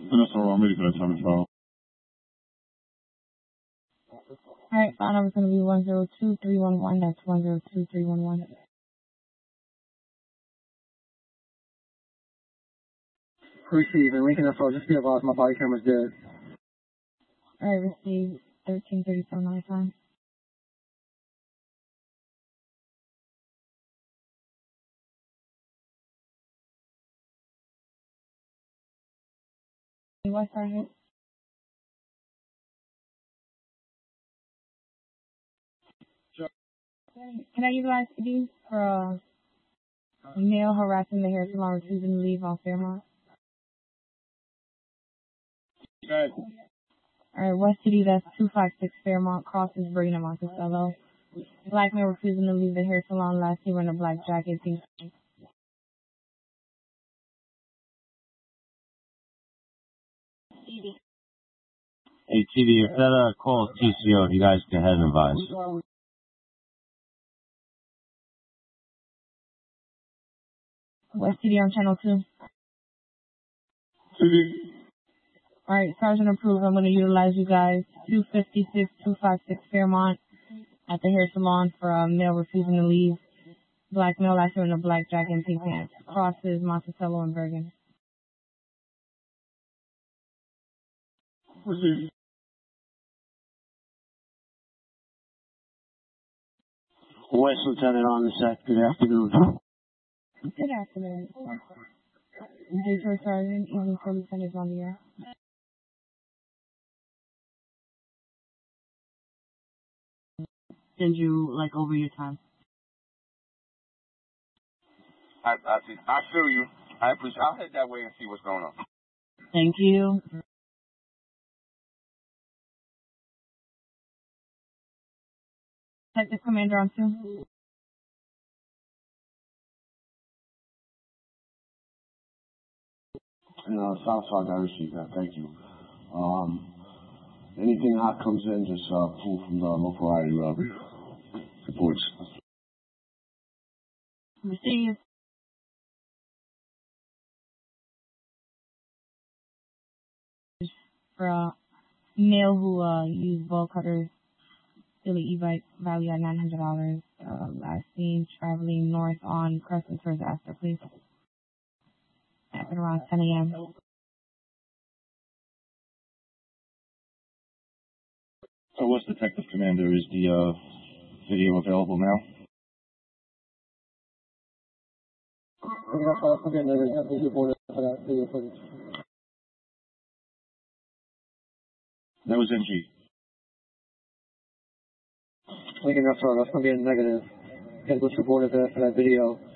Vanessa, I'm ready for that time as well. Alright, file number is going to be 102311. That's 102311. Receive, and Lincoln SO, just be advised my body camera's dead. Alright, receive 1337 on the time. What, Sergeant? Sure. Can I utilize these for male harassing the hair salon refusing to leave on Fairmont? Good. Alright, West City, that's 256 Fairmont, crosses Brina Monticello. Black male refusing to leave the hair salon, last seen wearing a black jacket, pink. Hey, TD, if that call is TCO, you guys go ahead and advise. West City on channel 2. TD. Alright, Sergeant approved. I'm going to utilize you guys 256 Fairmont at the hair salon for a male refusing to leave. Black male, last wearing a black jacket and pink pants. Crosses Monticello and Bergen. Receive. West Lieutenant on the set. Good afternoon. Good afternoon. Detroit Sergeant, Evening 4 Lieutenant on the air. Send you, over your time. I feel you. I appreciate. I'll head that way and see what's going on. Thank you. Detective Commander on 2. Southside, I received that. Thank you. Anything hot comes in, just pull from the local area reports. Receive. For a male who used ball cutters, Philly e-bike, value at $900. Last seen traveling north on Crescent towards Astor Place. Happened around 10 a.m. So, what's Detective Commander? Is the video available now? That was NG. Lincoln SO, that's going to be a negative. Because what's reported for that video